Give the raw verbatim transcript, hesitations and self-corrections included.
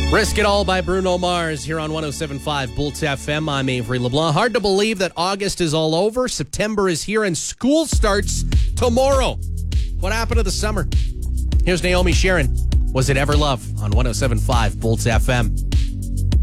Risk It All by Bruno Mars here on one oh seven point five Bolts F M. I'm Avery LeBlanc. Hard to believe that August is all over, September is here, and school starts tomorrow. What happened to the summer? Here's Naomi Sharon. Was It Ever Love on one oh seven point five Bolts F M.